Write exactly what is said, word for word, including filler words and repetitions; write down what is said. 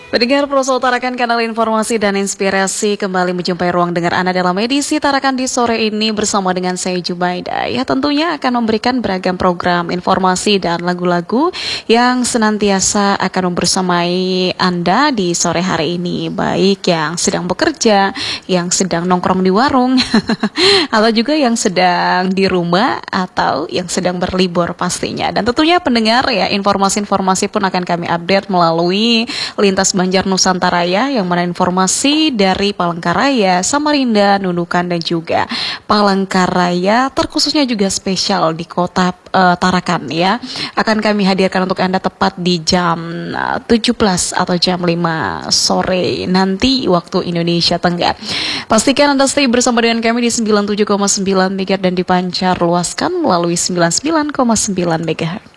Pendengar Proso Tarakan, kanal informasi dan inspirasi, kembali menjumpai ruang dengar Anda dalam edisi Tarakan di sore ini bersama dengan saya Jubaida. Ya, tentunya akan memberikan beragam program, informasi dan lagu-lagu yang senantiasa akan membersamai Anda di sore hari ini, baik yang sedang bekerja, yang sedang nongkrong di warung, atau juga yang sedang di rumah atau yang sedang berlibur pastinya. Dan tentunya pendengar, ya, informasi-informasi pun akan kami update melalui lintas Banjar Nusantara, ya, yang mana informasi dari Palangkaraya, Samarinda, Nunukan dan juga Palangkaraya, terkhususnya juga spesial di kota uh, Tarakan, ya, akan kami hadirkan untuk Anda tepat di jam uh, tujuh belas atau jam lima sore nanti waktu Indonesia Tenggara. Pastikan Anda stay bersama dengan kami di sembilan puluh tujuh koma sembilan MHz dan dipancar luaskan melalui sembilan puluh sembilan koma sembilan MHz.